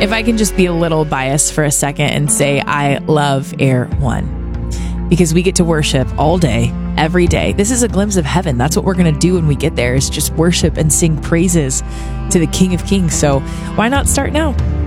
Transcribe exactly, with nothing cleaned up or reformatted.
If I can just be a little biased for a second and say I love Air One because we get to worship all day, every day. This is a glimpse of heaven. That's what we're going to do when we get there, is just worship and sing praises to the King of Kings. So why not start now?